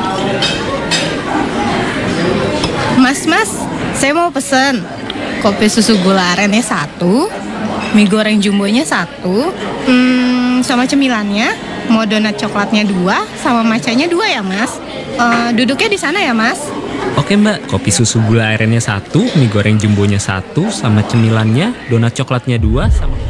Mas, saya mau pesen kopi susu gula arennya 1, mie goreng jumbonya 1, sama cemilannya, mau donat coklatnya 2, sama matchanya 2 ya mas. Duduknya di sana ya mas. Oke mbak, kopi susu gula arennya 1, mie goreng jumbonya 1, sama cemilannya, donat coklatnya 2, sama...